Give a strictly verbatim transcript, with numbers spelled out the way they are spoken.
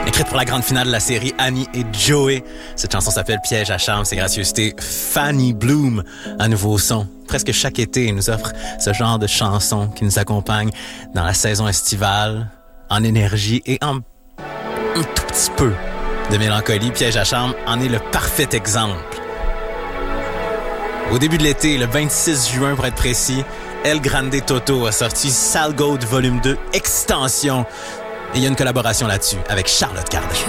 Écrite pour la grande finale de la série Annie et Joey. Cette chanson s'appelle Piège à charme. C'est gracieuseté Fanny Bloom, un nouveau son. Presque chaque été, il nous offre ce genre de chanson qui nous accompagne dans la saison estivale, en énergie et en un tout petit peu de mélancolie. Piège à charme en est le parfait exemple. Au début de l'été, le vingt-six juin pour être précis, El Grande Toto a sorti Salgold Volume deux Extension. Et il y a une collaboration là-dessus avec Charlotte Cardin.